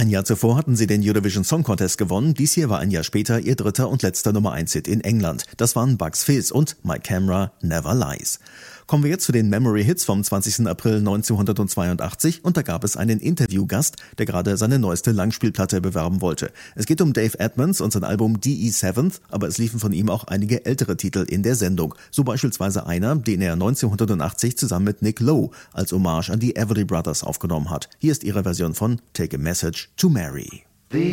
Ein Jahr zuvor hatten sie den Eurovision Song Contest gewonnen. Dies hier war ein Jahr später ihr dritter und letzter Nummer-1-Hit in England. Das waren Bugs Fizz und My Camera Never Lies. Kommen wir jetzt zu den Memory-Hits vom 20. April 1982 und da gab es einen Interviewgast, der gerade seine neueste Langspielplatte bewerben wollte. Es geht um Dave Edmunds und sein Album DE7th, aber es liefen von ihm auch einige ältere Titel in der Sendung. So beispielsweise einer, den er 1980 zusammen mit Nick Lowe als Hommage an die Everly Brothers aufgenommen hat. Hier ist ihre Version von Take a Message to Mary.